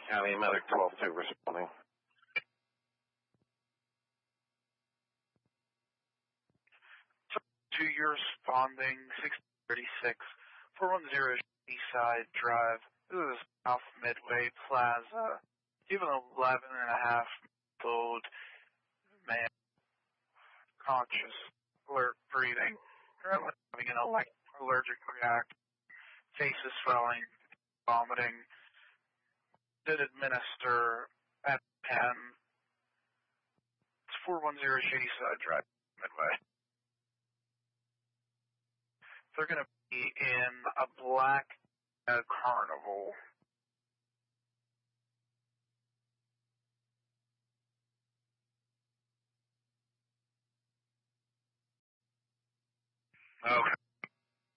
County Medic 12-2 responding. To your responding 636 410 Eastside Drive. This is South Midway Plaza. You have an 11-and-a-half-month-old man, conscious, alert breathing, currently having an allergic reaction, face is swelling, vomiting. Did administer at 10. It's 410 Shadyside Drive, Midway. They're going to be in a black Carnival. Okay.